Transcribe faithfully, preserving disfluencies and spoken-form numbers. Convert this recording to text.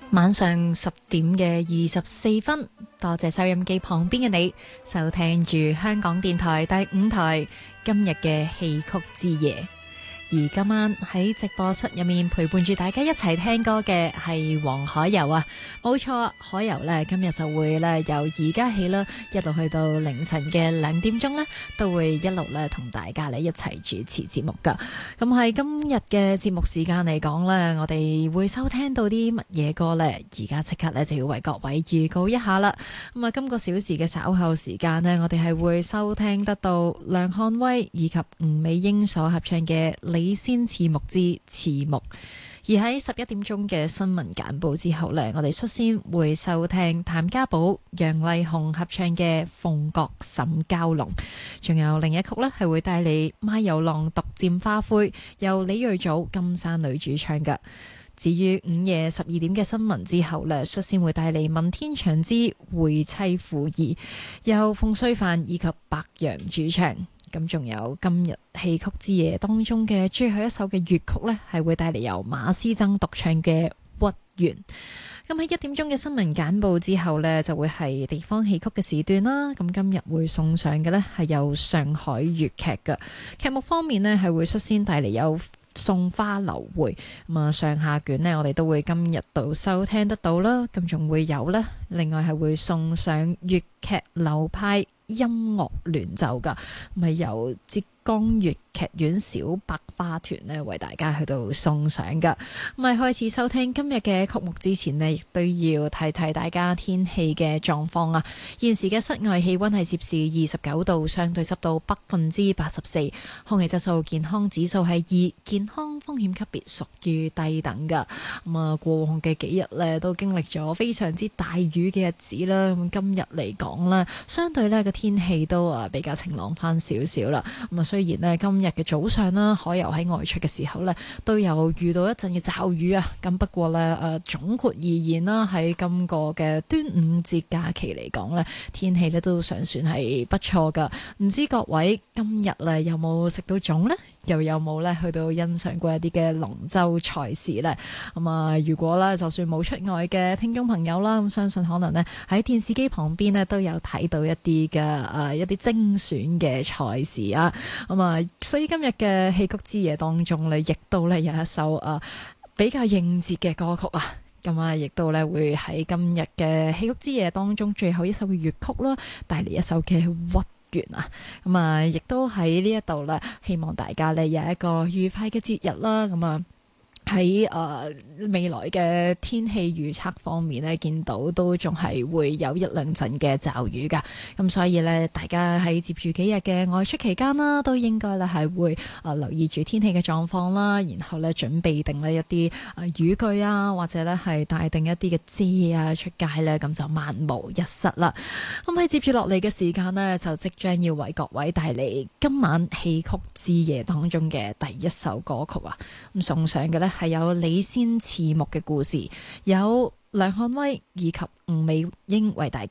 晚上十點嘅二十四分，多謝收音機旁邊嘅你，收聽住香港電台第五台今日嘅戲曲之夜。而今晚喺直播室入面陪伴住大家一齊聽歌嘅係黃海柔啊，冇錯，海柔呢今日就會呢由而家起啦，一路去到凌晨嘅兩點鐘呢，都會一路呢同大家呢一齊主持節目噶。咁喺今日嘅節目時間嚟講呢，我哋會收聽到啲乜嘢歌呢？而家即刻呢就要為各位預告一下啦。咁啊，今個小時嘅稍後時間呢，我哋係會收聽得到梁漢威以及吳美英所合唱嘅李仙賜木之賜木。而喺十一點鐘嘅新聞簡報之後呢，我哋率先會收聽譚家寶、楊麗紅合唱嘅《鳳閣沈蛟龍》，仲有另一曲呢係會帶嚟《賣油郎獨佔花灰》，由李瑞祖、金山女主唱嘅。至於午夜十二點嘅新聞之後呢，率先會帶嚟《問天祥之會妻婦二》，由馮淬帆以及白楊主唱。咁仲有今日戲曲之夜當中嘅最後一首嘅粵曲呢，係會帶嚟由馬師曾獨唱嘅《屈原》。咁喺一點鐘嘅新聞簡報之後呢，就會係地方戲曲嘅時段啦。咁今日會送上嘅呢，係有上海粵劇嘅劇目方面呢，係會率先帶嚟有送花流會，咁啊上下卷呢，我哋都會今日度收聽得到啦。咁仲會有呢，另外係會送上粵劇流派音樂聯奏噶，咪由浙江粵劇院小百花團呢為大家去到送上噶。咁喺開始收聽今日嘅曲目之前呢，亦都要提提大家天氣嘅狀況啊。現時嘅室外氣溫係攝氏二十九度，相對濕度百分之八十四，空氣質素健康指數係二，健康風險級別屬於低等噶。咁啊，過往嘅幾日呢，都經歷咗非常之大雨嘅日子啦。咁今日嚟講呢，相對呢個天氣都啊比較晴朗翻少少啦。咁啊，雖然呢今日嘅早上啦，海游喺外出嘅時候呢，都有遇到一陣嘅驟雨啊。咁不過呢，誒總括而言啦，喺今個嘅端午節假期嚟講呢，天氣呢都尚算係不錯噶。唔知各位今日呢有冇食到粽呢？又有冇呢去到欣賞過一啲嘅龍舟賽事呢？咁啊，如果呢就算冇出外嘅聽眾朋友啦，咁相信可能呢喺電視機旁邊呢都有睇到一啲嘅誒一啲精選嘅賽事啊。咁啊，所以今日嘅戲曲之夜當中呢，亦都呢有一首誒比較應節嘅歌曲啊。咁啊，亦都呢會喺今日嘅戲曲之夜當中最後一首嘅粵曲啦，帶嚟一首嘅屈原啊。咁啊，亦都喺呢一度呢，希望大家呢有一個愉快嘅節日啦。咁啊，喺誒、呃、未來嘅天氣預測方面呢，見到都仲係會有一兩陣嘅驟雨噶。咁所以呢，大家喺接住幾日嘅外出期間啦，都應該呢係會誒、呃、留意住天氣嘅狀況啦，然後呢準備定呢一啲誒雨具啊，或者呢係帶定一啲嘅遮啊出街呢，咁就萬無一失啦。咁喺接住落嚟嘅時間呢，就即將要為各位帶嚟今晚戲曲之夜當中嘅第一首歌曲啊。咁送上嘅呢，係有李仙賜木嘅故事，有梁漢威以及吳美英為大家